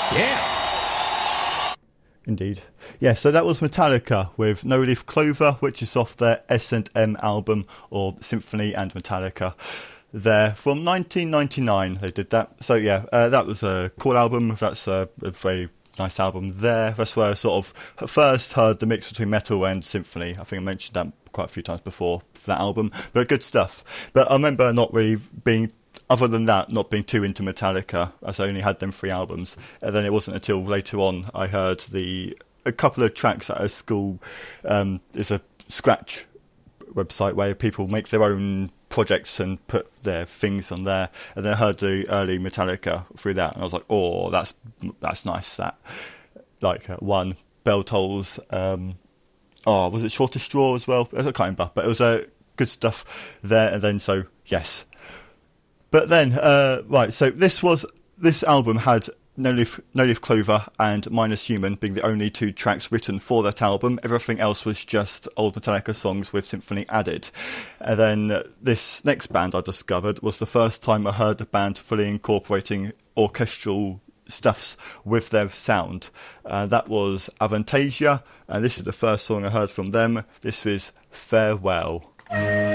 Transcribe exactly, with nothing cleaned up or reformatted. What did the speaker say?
Yeah. Indeed. Yeah, so that was Metallica with No Leaf Clover, which is off their S and M album, or Symphony and Metallica. There from nineteen ninety-nine they did that. So yeah, uh, that was a cool album. That's a, a very nice album there. That's where I sort of first heard the mix between metal and symphony. I think I mentioned that quite a few times before for that album, but good stuff. But I remember not really being, other than that, not being too into Metallica, as I only had them three albums. And then it wasn't until later on I heard the a couple of tracks at a school. Um, there's a Scratch website where people make their own projects and put their things on there, and then I heard the early Metallica through that, and I was like, oh, that's that's nice. That, like, uh, one, Bell Tolls, um, oh, was it Shortest Straw as well? I can't remember, but it was uh, good stuff there, and then, so, yes. But then, uh, right, so this was, this album had No Leaf, No Leaf Clover and Minus Human being the only two tracks written for that album. Everything else was just old Metallica songs with symphony added. And then uh, this next band I discovered was the first time I heard the band fully incorporating orchestral stuffs with their sound. Uh, that was Avantasia, and this is the first song I heard from them. This was Farewell.